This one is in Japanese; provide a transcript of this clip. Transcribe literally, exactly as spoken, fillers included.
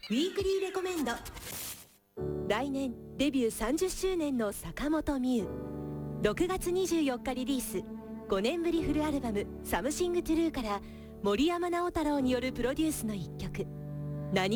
ウィークリーレコメンド。来年デビューさんじゅっしゅうねんの坂本美雨。ろくがつにじゅうよっかリリース、ごねんぶりフルアルバム「サムシングトゥルー」から森山直太朗によるプロデュースの一曲「何